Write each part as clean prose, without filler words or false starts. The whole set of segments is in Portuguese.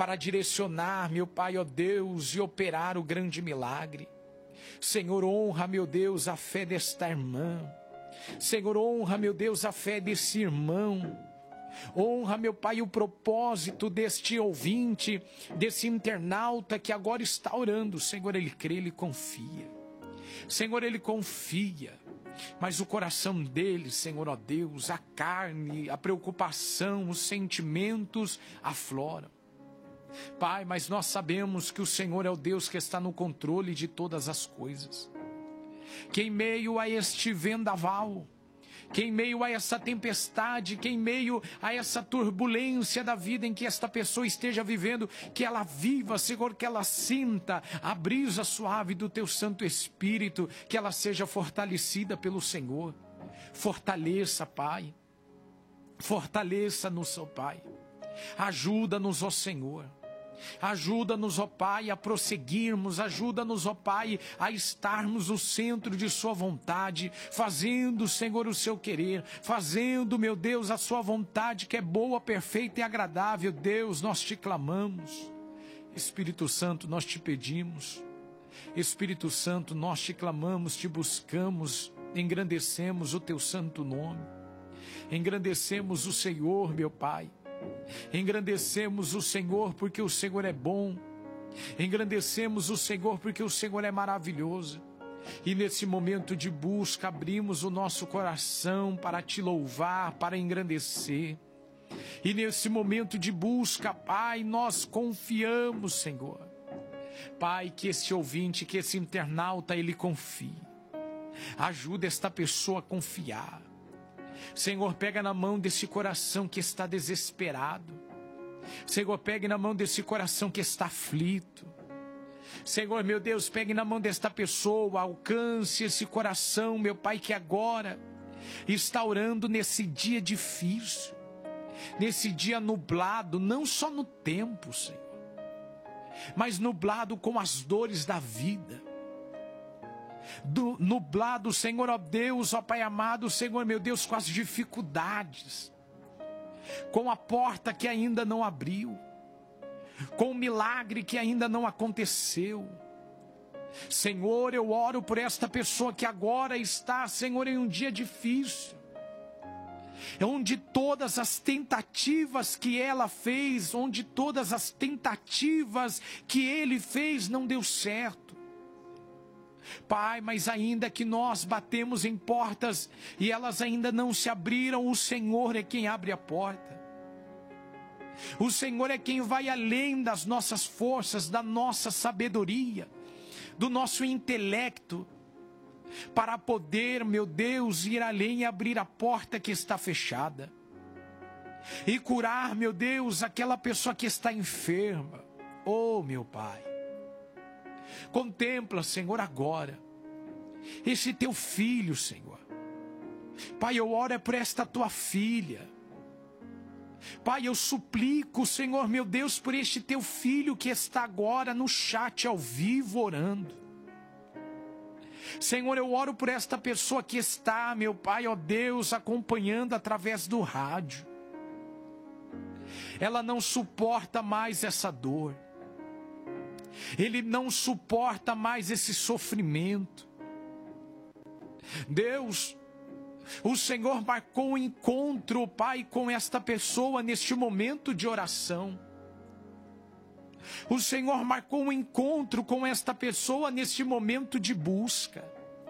para direcionar, meu Pai, ó Deus, e operar o grande milagre. Senhor, honra, meu Deus, a fé desta irmã. Senhor, honra, meu Deus, a fé desse irmão. Honra, meu Pai, o propósito deste ouvinte, desse internauta que agora está orando. Senhor, ele crê, ele confia. Senhor, ele confia. Mas o coração dele, Senhor, ó Deus, a carne, a preocupação, os sentimentos afloram. Pai, mas nós sabemos que o Senhor é o Deus que está no controle de todas as coisas. Que em meio a este vendaval, que em meio a essa tempestade, que em meio a essa turbulência da vida em que esta pessoa esteja vivendo, que ela viva, Senhor, que ela sinta a brisa suave do Teu Santo Espírito, que ela seja fortalecida pelo Senhor. Fortaleça, Pai. Fortaleça-nos, ó Pai. Ajuda-nos, ó Senhor. Ajuda-nos, ó Pai, a prosseguirmos. Ajuda-nos, ó Pai, a estarmos no centro de Sua vontade, fazendo, Senhor, o Seu querer, fazendo, meu Deus, a Sua vontade, que é boa, perfeita e agradável. Deus, nós te clamamos. Espírito Santo, nós te pedimos. Espírito Santo, nós te clamamos, te buscamos, engrandecemos o Teu santo nome. Engrandecemos o Senhor, meu Pai. Engrandecemos o Senhor porque o Senhor é bom. Engrandecemos o Senhor porque o Senhor é maravilhoso. E nesse momento de busca abrimos o nosso coração para te louvar, para engrandecer. E nesse momento de busca, Pai, nós confiamos, Senhor. Pai, que esse ouvinte, que esse internauta, ele confie. Ajuda esta pessoa a confiar. Senhor, pega na mão desse coração que está desesperado. Senhor, pegue na mão desse coração que está aflito. Senhor, meu Deus, pegue na mão desta pessoa, alcance esse coração, meu Pai, que agora está orando nesse dia difícil, nesse dia nublado, não só no tempo, Senhor, mas nublado com as dores da vida. Nublado, Senhor, ó Deus, ó Pai amado, Senhor, meu Deus, com as dificuldades, com a porta que ainda não abriu, com o milagre que ainda não aconteceu. Senhor, eu oro por esta pessoa que agora está, Senhor, em um dia difícil, onde todas as tentativas que ela fez, onde todas as tentativas que ele fez não deu certo. Pai, mas ainda que nós batemos em portas e elas ainda não se abriram, o Senhor é quem abre a porta. O Senhor é quem vai além das nossas forças, da nossa sabedoria, do nosso intelecto, para poder, meu Deus, ir além e abrir a porta que está fechada. E curar, meu Deus, aquela pessoa que está enferma. Oh, meu Pai. Contempla, Senhor, agora esse teu filho, Senhor. Pai, eu oro por esta tua filha. Pai, eu suplico, Senhor, meu Deus, por este teu filho que está agora no chat ao vivo orando. Senhor, eu oro por esta pessoa que está, meu Pai, ó Deus, acompanhando através do rádio. Ela não suporta mais essa dor. Ele não suporta mais esse sofrimento. Deus, o Senhor marcou um encontro, Pai, com esta pessoa neste momento de oração. O Senhor marcou um encontro com esta pessoa neste momento de busca.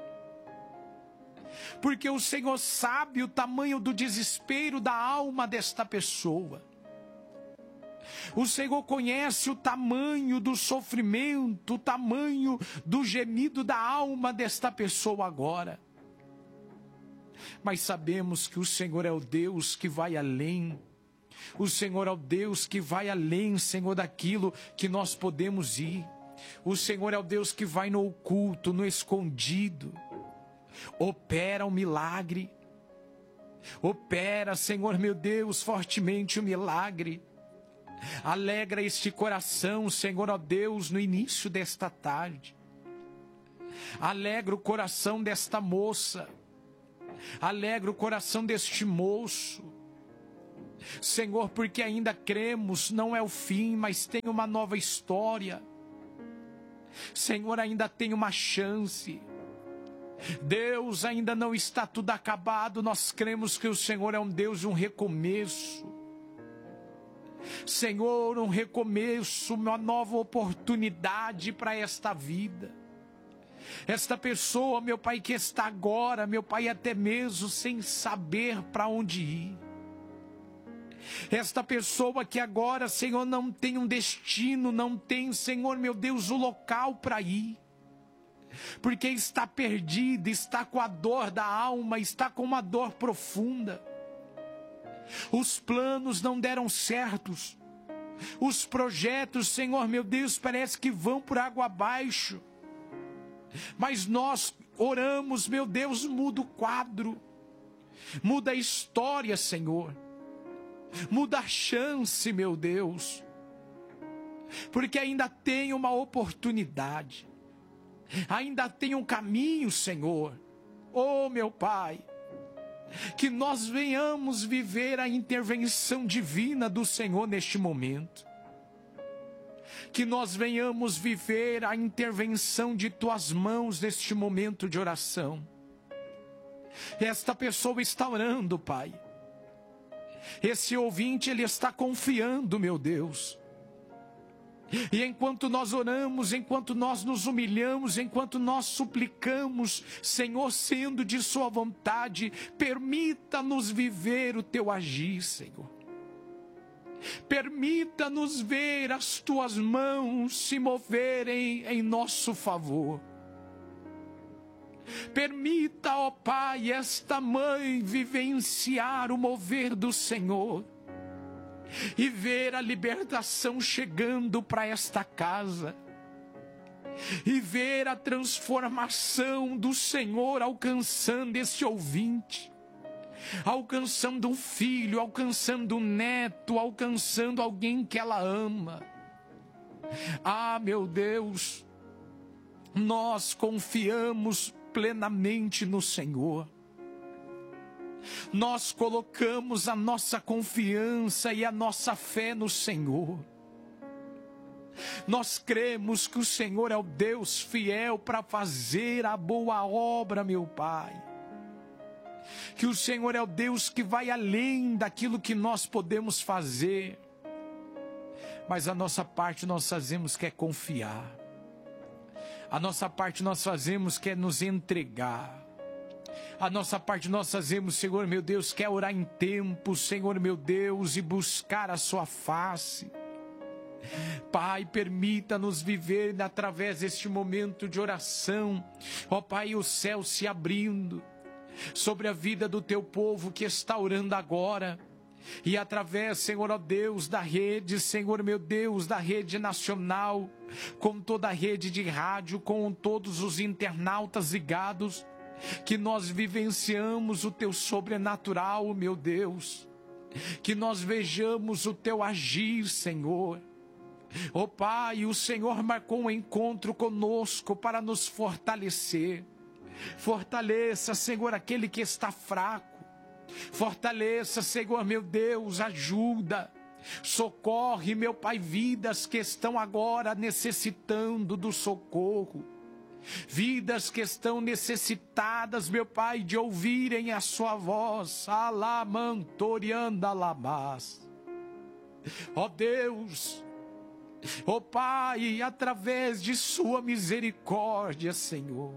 Porque o Senhor sabe o tamanho do desespero da alma desta pessoa. O Senhor conhece o tamanho do sofrimento, o tamanho do gemido da alma desta pessoa agora. Mas sabemos que o Senhor é o Deus que vai além. O Senhor é o Deus que vai além, Senhor, daquilo que nós podemos ir. O Senhor é o Deus que vai no oculto, no escondido. Opera o milagre. Opera, Senhor, meu Deus, fortemente o milagre. Alegra este coração, Senhor, ó Deus, no início desta tarde. Alegra o coração desta moça. Alegra o coração deste moço. Senhor, porque ainda cremos, não é o fim, mas tem uma nova história. Senhor, ainda tem uma chance. Deus, ainda não está tudo acabado, nós cremos que o Senhor é um Deus de um recomeço. Senhor, um recomeço, uma nova oportunidade para esta vida. Esta pessoa, meu Pai, que está agora, meu Pai, até mesmo sem saber para onde ir. Esta pessoa que agora, Senhor, não tem um destino, não tem, Senhor, meu Deus, o local para ir. Porque está perdida, está com a dor da alma, está com uma dor profunda. Os planos não deram certos. Os projetos, Senhor, meu Deus, parece que vão por água abaixo. Mas nós oramos, meu Deus, muda o quadro. Muda a história, Senhor. Muda a chance, meu Deus. Porque ainda tem uma oportunidade. Ainda tem um caminho, Senhor. Oh, meu Pai, que nós venhamos viver a intervenção divina do Senhor neste momento. Que nós venhamos viver a intervenção de Tuas mãos neste momento de oração. Esta pessoa está orando, Pai. Esse ouvinte, ele está confiando, meu Deus. E enquanto nós oramos, enquanto nós nos humilhamos, enquanto nós suplicamos, Senhor, sendo de Sua vontade, permita-nos viver o Teu agir, Senhor. Permita-nos ver as Tuas mãos se moverem em nosso favor. Permita, ó Pai, esta mãe vivenciar o mover do Senhor. E ver a libertação chegando para esta casa. E ver a transformação do Senhor alcançando este ouvinte. Alcançando um filho, alcançando um neto, alcançando alguém que ela ama. Ah, meu Deus, nós confiamos plenamente no Senhor. Nós colocamos a nossa confiança e a nossa fé no Senhor. Nós cremos que o Senhor é o Deus fiel para fazer a boa obra, meu Pai. Que o Senhor é o Deus que vai além daquilo que nós podemos fazer. Mas a nossa parte nós fazemos que é confiar. A nossa parte nós fazemos que é nos entregar. A nossa parte nós fazemos, Senhor meu Deus, que é orar em tempo, Senhor meu Deus, e buscar a Sua face. Pai, permita-nos viver através deste momento de oração. Ó Pai, o céu se abrindo sobre a vida do Teu povo que está orando agora. E através, Senhor, ó Deus, da rede, Senhor meu Deus, da rede nacional, com toda a rede de rádio, com todos os internautas ligados, que nós vivenciamos o Teu sobrenatural, meu Deus, que nós vejamos o Teu agir, Senhor. Ó Pai, o Senhor marcou um encontro conosco para nos fortalecer. Fortaleça, Senhor, aquele que está fraco. Fortaleça, Senhor, meu Deus, ajuda. Socorre, meu Pai, vidas que estão agora necessitando do socorro. Vidas que estão necessitadas, meu Pai, de ouvirem a Sua voz. Alamantoriandalabás. Ó Deus, ó Pai, através de Sua misericórdia, Senhor,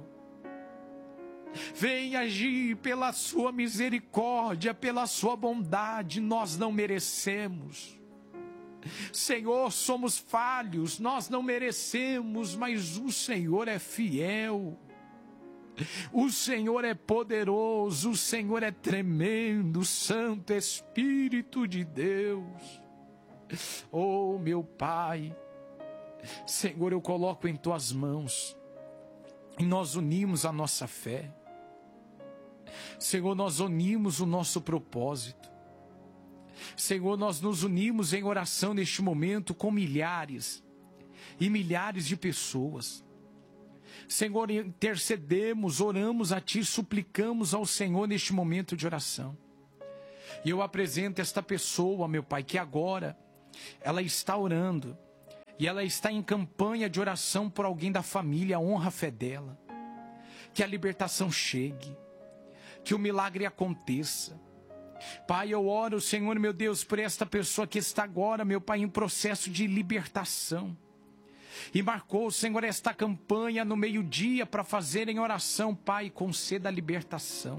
vem agir pela Sua misericórdia, pela Sua bondade. Nós não merecemos, Senhor, somos falhos, nós não merecemos, mas o Senhor é fiel. O Senhor é poderoso, o Senhor é tremendo, Santo Espírito de Deus. Oh, meu Pai, Senhor, eu coloco em Tuas mãos, e nós unimos a nossa fé. Senhor, nós unimos o nosso propósito. Senhor, nós nos unimos em oração neste momento com milhares e milhares de pessoas. Senhor, intercedemos, oramos a Ti, suplicamos ao Senhor neste momento de oração. E eu apresento esta pessoa, meu Pai, que agora ela está orando. E ela está em campanha de oração por alguém da família, honra a fé dela. Que a libertação chegue. Que o milagre aconteça. Pai, eu oro, Senhor, meu Deus, por esta pessoa que está agora, meu Pai, em processo de libertação. E marcou, Senhor, esta campanha no meio-dia para fazerem oração. Pai, conceda a libertação.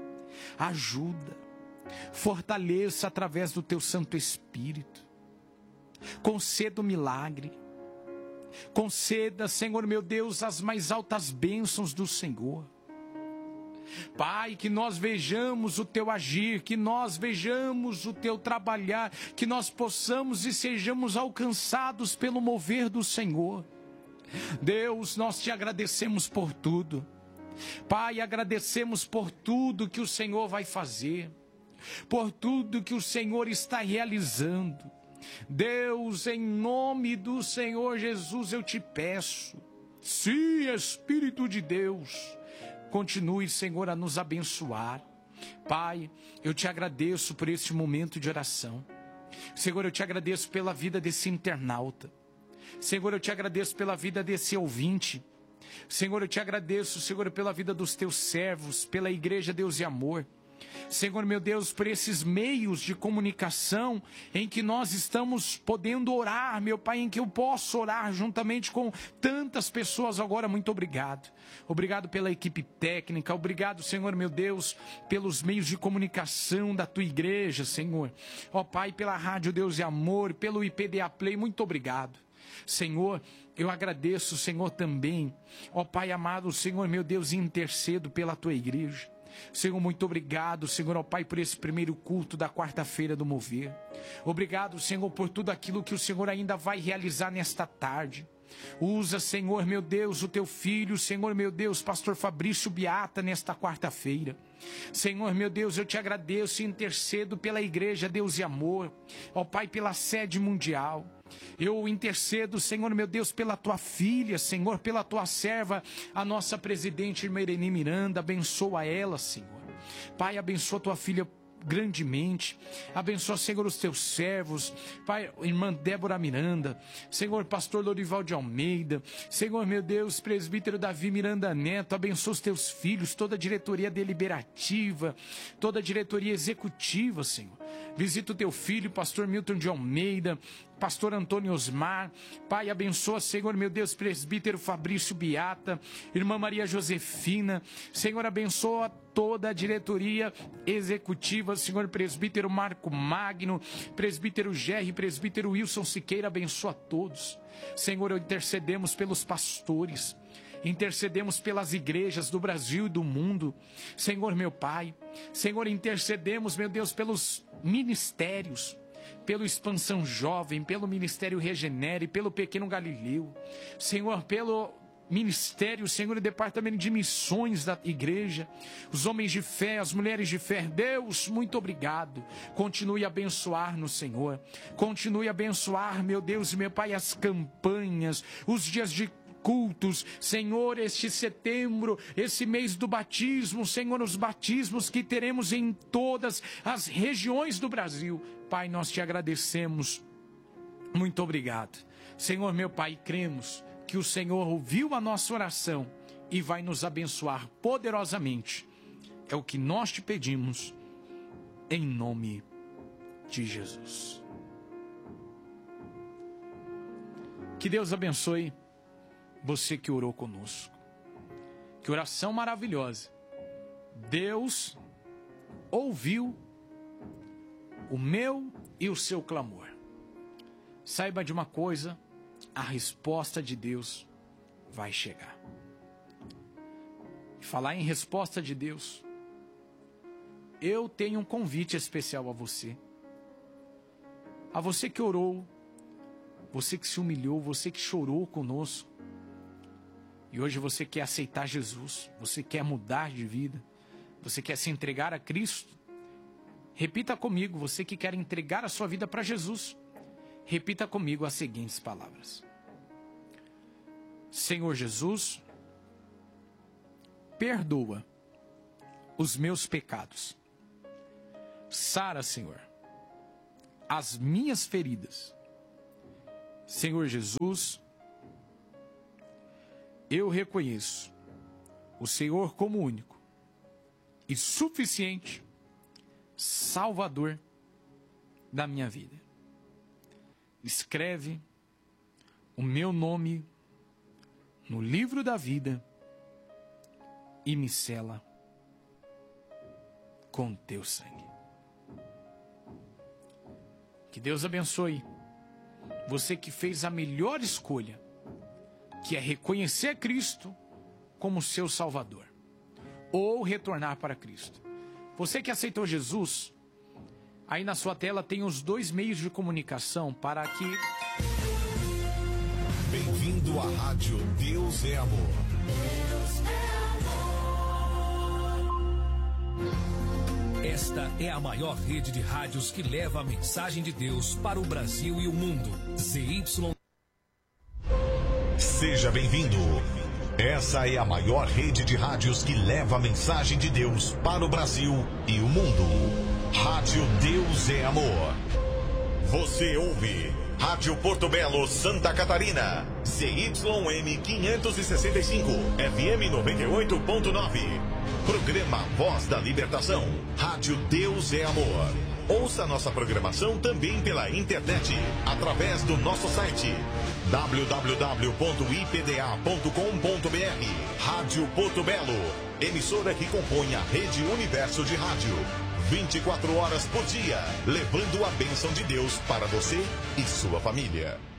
Ajuda. Fortaleça através do Teu Santo Espírito. Conceda o milagre. Conceda, Senhor, meu Deus, as mais altas bênçãos do Senhor. Pai, que nós vejamos o Teu agir, que nós vejamos o Teu trabalhar, que nós possamos e sejamos alcançados pelo mover do Senhor. Deus, nós Te agradecemos por tudo. Pai, agradecemos por tudo que o Senhor vai fazer, por tudo que o Senhor está realizando. Deus, em nome do Senhor Jesus, eu Te peço, sim, Espírito de Deus, continue, Senhor, a nos abençoar. Pai, eu Te agradeço por este momento de oração. Senhor, eu Te agradeço pela vida desse internauta. Senhor, eu Te agradeço pela vida desse ouvinte. Senhor, eu Te agradeço, Senhor, pela vida dos Teus servos, pela igreja Deus e Amor. Senhor, meu Deus, por esses meios de comunicação em que nós estamos podendo orar, meu Pai, em que eu posso orar juntamente com tantas pessoas agora. Muito obrigado. Obrigado pela equipe técnica, obrigado, Senhor, meu Deus, pelos meios de comunicação da Tua igreja, Senhor. Ó Pai, pela Rádio Deus e Amor, pelo IPDA Play, muito obrigado. Senhor, eu agradeço, Senhor, também, ó Pai amado, Senhor, meu Deus, intercedo pela Tua igreja. Senhor, muito obrigado, Senhor, ó Pai, por esse primeiro culto da quarta-feira do Mover. Obrigado, Senhor, por tudo aquilo que o Senhor ainda vai realizar nesta tarde. Usa, Senhor, meu Deus, o Teu filho, Senhor, meu Deus, pastor Fabrício Beata, nesta quarta-feira. Senhor, meu Deus, eu Te agradeço e intercedo pela igreja Deus e Amor, ó Pai, pela sede mundial. Eu intercedo, Senhor, meu Deus, pela Tua filha, Senhor, pela Tua serva, a nossa presidente, irmã Irene Miranda. Abençoa ela, Senhor. Pai, abençoa Tua filha grandemente. Abençoa, Senhor, os Teus servos. Pai, irmã Débora Miranda. Senhor, pastor Lorival de Almeida. Senhor, meu Deus, presbítero Davi Miranda Neto. Abençoa os Teus filhos, toda a diretoria deliberativa, toda a diretoria executiva, Senhor. Visita o Teu filho, pastor Milton de Almeida, pastor Antônio Osmar. Pai, abençoa, Senhor, meu Deus, presbítero Fabrício Beata, irmã Maria Josefina. Senhor, abençoa toda a diretoria executiva, Senhor, presbítero Marco Magno, presbítero Gerry, presbítero Wilson Siqueira. Abençoa todos. Senhor, intercedemos pelos pastores, intercedemos pelas igrejas do Brasil e do mundo. Senhor, meu Pai, Senhor, intercedemos, meu Deus, pelos ministérios, pelo Expansão Jovem, pelo Ministério Regenere, pelo Pequeno Galileu. Senhor, pelo ministério, Senhor, o departamento de missões da igreja, os homens de fé, as mulheres de fé. Deus, muito obrigado. Continue a abençoar-nos, Senhor. Continue a abençoar, meu Deus e meu Pai, as campanhas, os dias de cultos, Senhor, este setembro, esse mês do batismo, Senhor, os batismos que teremos em todas as regiões do Brasil. Pai, nós Te agradecemos. Muito obrigado. Senhor, meu Pai, cremos que o Senhor ouviu a nossa oração e vai nos abençoar poderosamente. É o que nós Te pedimos, em nome de Jesus. Que Deus abençoe você que orou conosco. Que oração maravilhosa. Deus ouviu o meu e o seu clamor. Saiba de uma coisa, a resposta de Deus vai chegar. E falar em resposta de Deus, eu tenho um convite especial a você. A você que orou, você que se humilhou, você que chorou conosco. E hoje você quer aceitar Jesus, você quer mudar de vida, você quer se entregar a Cristo. Repita comigo, você que quer entregar a sua vida para Jesus, repita comigo as seguintes palavras: Senhor Jesus, perdoa os meus pecados. Sara, Senhor, as minhas feridas. Senhor Jesus, eu reconheço o Senhor como único e suficiente Salvador da minha vida. Escreve o meu nome no livro da vida e me sela com teu sangue. Que Deus abençoe você que fez a melhor escolha, que é reconhecer Cristo como seu Salvador, ou retornar para Cristo. Você que aceitou Jesus, aí na sua tela tem os 2 meios de comunicação para que... Bem-vindo à Rádio Deus é Amor. Deus é amor. Esta é a maior rede de rádios que leva a mensagem de Deus para o Brasil e o mundo. ZY. Seja bem-vindo. Essa é a maior rede de rádios que leva a mensagem de Deus para o Brasil e o mundo. Rádio Deus é Amor. Você ouve Rádio Porto Belo, Santa Catarina. ZYM 565, FM 98.9. Programa Voz da Libertação. Rádio Deus é Amor. Ouça nossa programação também pela internet, através do nosso site www.ipda.com.br. Rádio Porto Belo, emissora que compõe a Rede Universo de Rádio. 24 horas por dia, levando a bênção de Deus para você e sua família.